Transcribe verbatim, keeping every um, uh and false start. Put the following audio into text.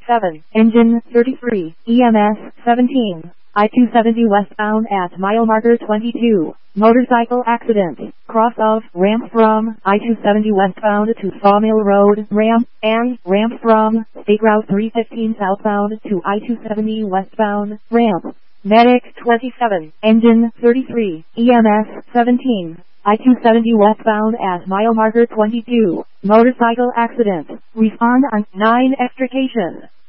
seven, engine thirty-three, E M S seventeen. I two seventy westbound at mile marker twenty-two. Motorcycle accident. Cross of ramp from I two seventy westbound to Sawmill Road ramp and ramp from State Route three fifteen southbound to I two seventy westbound ramp. Medic twenty-seven, engine thirty-three, E M S seventeen. I two seventy westbound at mile marker twenty-two. Motorcycle accident. Respond on nine extrication.